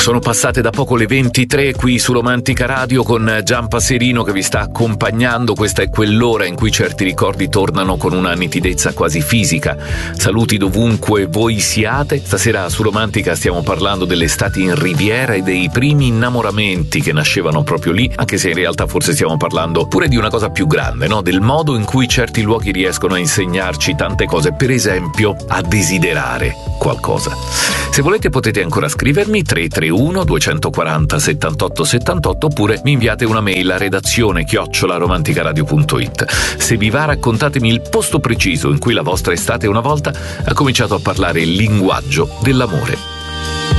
Sono passate da poco le 23 qui su Romantica Radio con Gian Passerino che vi sta accompagnando. Questa è quell'ora in cui certi ricordi tornano con una nitidezza quasi fisica. Saluti dovunque voi siate. Stasera su Romantica stiamo parlando delle estati in Riviera e dei primi innamoramenti che nascevano proprio lì, anche se in realtà forse stiamo parlando pure di una cosa più grande, no? Del modo in cui certi luoghi riescono a insegnarci tante cose, per esempio a desiderare qualcosa. Se volete potete ancora scrivermi 331 240 78 78 oppure mi inviate una mail a redazione@romanticaradio.it. Se vi va, raccontatemi il posto preciso in cui la vostra estate una volta ha cominciato a parlare il linguaggio dell'amore.